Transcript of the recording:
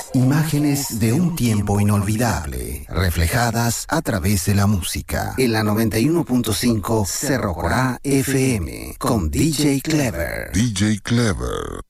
Imágenes de un tiempo inolvidable, reflejadas a través de la música. En la 91.5 Cerro Corá FM, con DJ Clever. DJ Clever.